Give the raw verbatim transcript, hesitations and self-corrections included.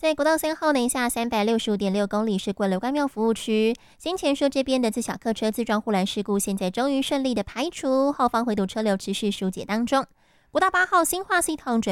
在国道三号南下三百六十五点六公里是过了关庙服务区，先前说这边的自小客车自撞护栏事故，现在终于顺利的排除，后方回堵车流持续疏解当中。国道八号新化系统准